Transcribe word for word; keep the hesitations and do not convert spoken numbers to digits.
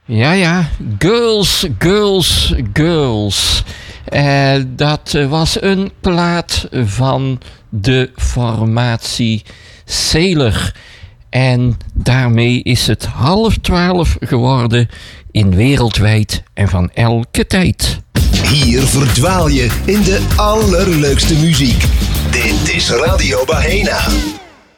Ja, ja. Girls, girls, girls. Uh, dat was een plaat van de formatie Sailor. En daarmee is het half twaalf geworden in Wereldwijd en van elke tijd. Hier verdwaal je in de allerleukste muziek. Dit is Radio Bahenna.